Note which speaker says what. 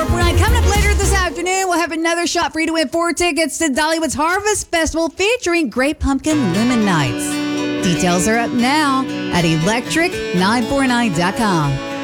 Speaker 1: 449. Coming up later this afternoon, we'll have another shot for you to win 4 tickets to Dollywood's Harvest Festival featuring Great Pumpkin Lemon Nights. Details are up now at electric949.com.